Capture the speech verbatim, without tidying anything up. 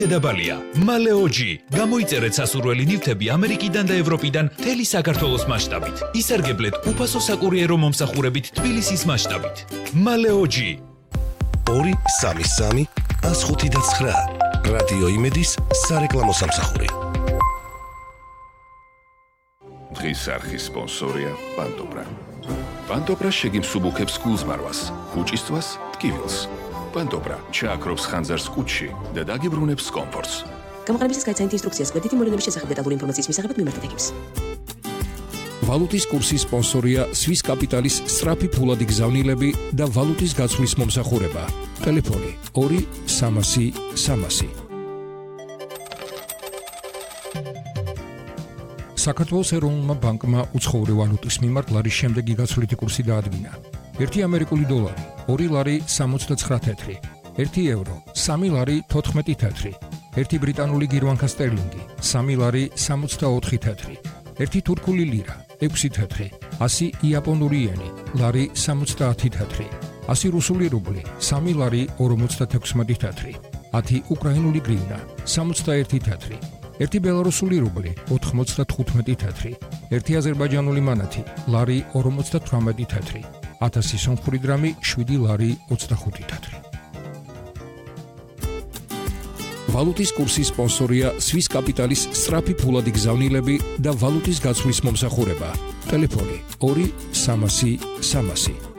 დაბალია. მალეოჯი. გამოიწერეთ სასურველი ნივთები ამერიკიდან და ევროპიდან მთელი საქართველოს მასშტაბით. ისარგებლეთ უფასო საკურიერო მომსახურებით თბილისის მასშტაბით. მალეოჯი. ორი სამი სამი ას ხუთი და ცხრა. რადიო იმედის სარეკლამო სამსახური. დღის არხის სპონსორია პანტოპრა. პანტოპრა შეგიმსუბუქებს გულზმარვას, კუჭისთვას, ტკივილს. პანტოპრა ჩააქრობს ხანძარს კუჭში და დაგიბრუნებს კომფორტს. გამოყენებისას გაიცანით ინსტრუქციას კრედიტი მოვლენების შესახებ დეტალური ინფორმაციის მისაღებად მიმართეთ ეგებს. ვალუტის კურსის სპონსორია სვის კაპიტალის სწრაფი ფულადი გზავნილები და ვალუტის გაცვლის მომსახურება. ტელეფონი ორი სამასი სამასი. საქართველოს ეროვნულმა ბანკმა უცხოური ვალუტის მიმართ ლარის შემდეგი გაცვლითი კურსი დაადგინა. ერთი ამერიკული დოლარი, ორი ლარი სამოცდაცხრა თეთრი, ერთი ევრო, სამი ლარი თოთხმეტი თეთრი, ერთი ბრიტანული გირვანქა სტერლინგი, სამი ლარი სამოცდაოთხი თეთრი, ერთი თურქული ლირა, ექვსი თეთრი, ასი იაპონური იენი, ლარი სამოცდაათი თეთრი, ასი რუსული რუბლი, სამი ლარი ორმოცდათექვსმეტი თეთრი, ათი უკრაინული გრივნა, სამოცდაერთი თეთრი, ერთი ბელარუსული რუბლი, ოთხმოცდათხუთმეტი თეთრი, ერთი აზერბაიჯანული მანათი, ლარი ორმოცდათვრამეტი თეთრი, ათასი სომხური დრამი, შვიდი ლარი ოცდახუთი თეთრი. ვალუტის კურსის სპონსორია სვის კაპიტალის სწრაფი ფულადი გზავნილები და ვალუტის გაცვლის მომსახურება. ტელეფონი ორი სამასი სამასი.